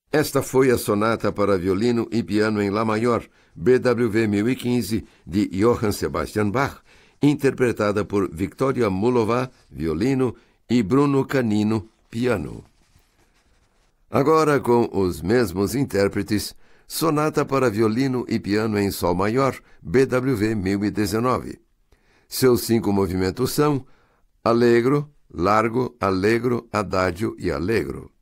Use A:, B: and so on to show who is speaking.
A: Esta foi a sonata para violino e piano em Lá maior, BWV 1015, de Johann Sebastian Bach, interpretada por Victoria Mulová, violino, e Bruno Canino, piano. Agora, com os mesmos intérpretes, sonata para violino e piano em Sol maior, BWV 1019. Seus 5 movimentos são allegro, largo, allegro, adagio e allegro.